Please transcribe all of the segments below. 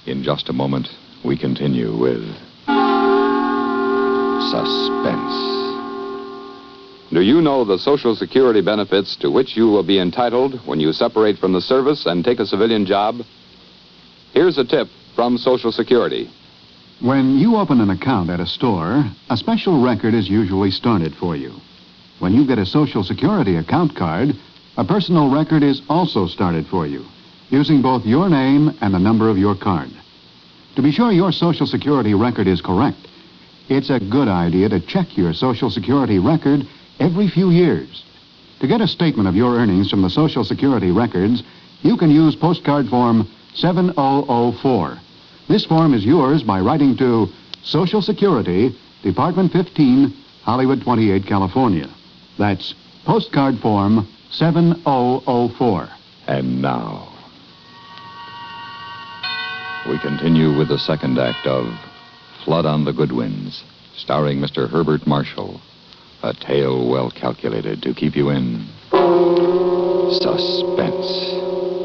In just a moment, we continue with Suspense. Do you know the Social Security benefits to which you will be entitled when you separate from the service and take a civilian job? Here's a tip from Social Security. When you open an account at a store, a special record is usually started for you. When you get a Social Security account card, a personal record is also started for you, using both your name and the number of your card. To be sure your Social Security record is correct, it's a good idea to check your Social Security record every few years. To get a statement of your earnings from the Social Security records, you can use postcard form 7004. This form is yours by writing to Social Security, Department 15, Hollywood 28, California. That's postcard form 7004. And now, we continue with the second act of Flood on the Goodwins, starring Mr. Herbert Marshall. A tale well calculated to keep you in suspense.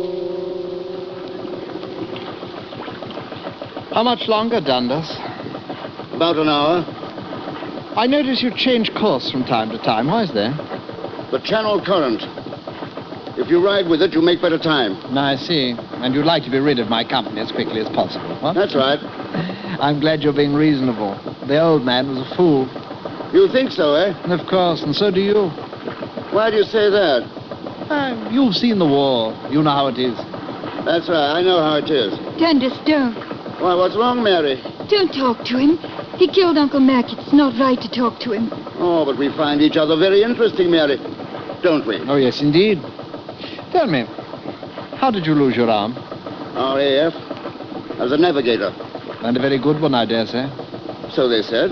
How much longer, Dundas? About an hour. I notice you change course from time to time. Why is that? The channel current. If you ride with it, you make better time. I see. And you'd like to be rid of my company as quickly as possible, what? That's right. I'm glad you're being reasonable. The old man was a fool. You think so, eh? Of course, and so do you. Why do you say that? You've seen the war. You know how it is. That's right. I know how it is. Dundas, don't. Why, what's wrong, Mary? Don't talk to him. He killed Uncle Mac. It's not right to talk to him. Oh, but we find each other very interesting, Mary. Don't we? Oh, yes, indeed. Tell me, how did you lose your arm? RAF. As a navigator. And a very good one, I dare say. So they said.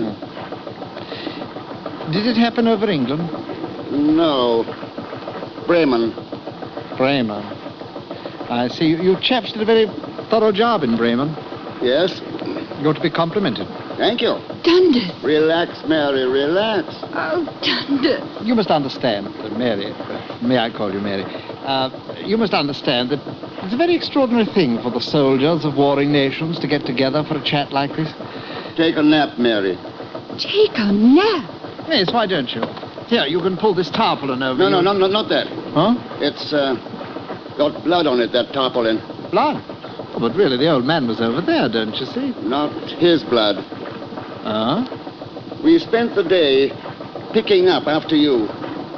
Did it happen over England? No. Bremen. Bremen. I see. You chaps did a very thorough job in Bremen. Yes. You're to be complimented. Thank you. Dundas. Relax, Mary, relax. Oh, Dundas. You must understand, Mary, may I call you Mary? You must understand that it's a very extraordinary thing for the soldiers of warring nations to get together for a chat like this. Take a nap, Mary. Take a nap? Yes, why don't you? Here, you can pull this tarpaulin over No, not that. Huh? It's, got blood on it, that tarpaulin. Blood? Oh, but really, the old man was over there, don't you see? Not his blood. Huh? We spent the day picking up after you.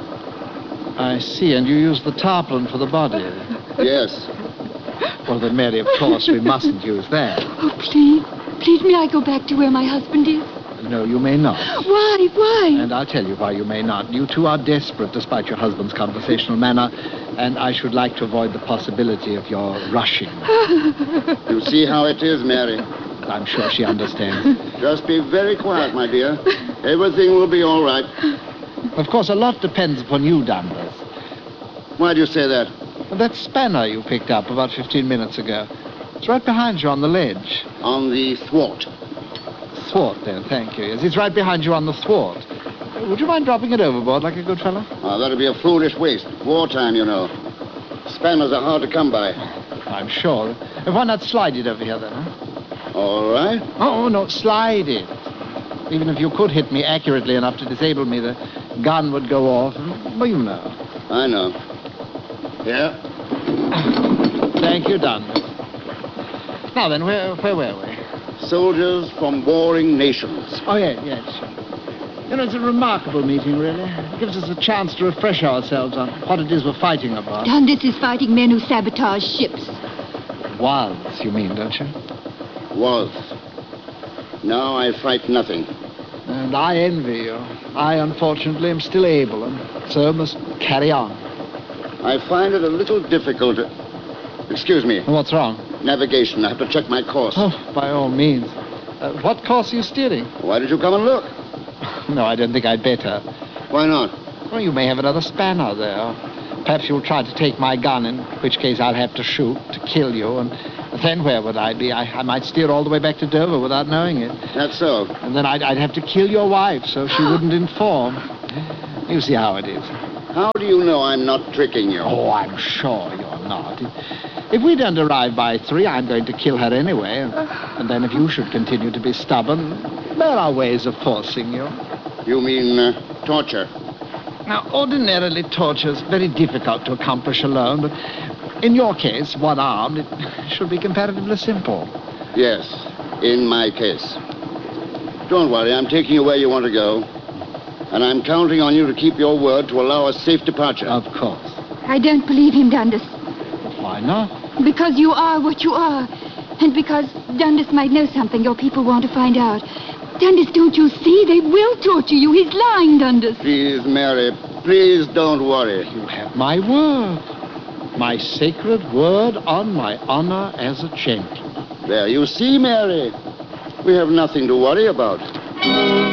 I see, and you used the tarpaulin for the body. Yes. Well, then, Mary, of course, we mustn't use that. Oh, please. Please, may I go back to where my husband is? No, you may not. Why? Why? And I'll tell you why you may not. You two are desperate, despite your husband's conversational manner, and I should like to avoid the possibility of your rushing. You see how it is, Mary. I'm sure she understands. Just be very quiet, my dear. Everything will be all right. Of course, a lot depends upon you, Dundas. Why do you say that? That spanner you picked up about 15 minutes ago. It's right behind you on the ledge. On the thwart. Thwart, then, thank you. Yes, it's right behind you on the thwart. Would you mind dropping it overboard like a good fellow? Oh, that'd be a foolish waste. Wartime, you know. Spanners are hard to come by. I'm sure. Why not slide it over here, then, huh? All right. Oh, no, slide it. Even if you could hit me accurately enough to disable me, the gun would go off. Well, you know. I know. Yeah. Thank you, Dundas. Now then, where were we? Soldiers from warring nations. Oh, yes. You know, it's a remarkable meeting, really. It gives us a chance to refresh ourselves on what it is we're fighting about. Dundas is fighting men who sabotage ships. Was, you mean, don't you? Was. Now I fight nothing. And I envy you. I, unfortunately, am still able, and so must carry on. I find it a little difficult. Excuse me. What's wrong? Navigation. I have to check my course. Oh, by all means. What course are you steering? Why did you come and look? No, I don't think I'd better. Why not? Well, you may have another spanner there. Perhaps you'll try to take my gun, in which case I'll have to shoot to kill you, and then where would I be? I might steer all the way back to Dover without knowing it. That's so. And then I'd have to kill your wife so she wouldn't inform. You see how it is. How do you know I'm not tricking you? Oh, I'm sure you're not. If we don't arrive by 3, I'm going to kill her anyway. And then if you should continue to be stubborn, there are ways of forcing you. You mean torture? Now, ordinarily, torture is very difficult to accomplish alone, but in your case, one-armed, it should be comparatively simple. Yes, in my case. Don't worry, I'm taking you where you want to go. And I'm counting on you to keep your word to allow a safe departure. Of course. I don't believe him, Dundas. Why not? Because you are what you are. And because Dundas might know something your people want to find out. Dundas, don't you see? They will torture you. He's lying, Dundas. Please, Mary, please don't worry. You have my word. My sacred word on my honor as a gentleman. There, you see, Mary. We have nothing to worry about.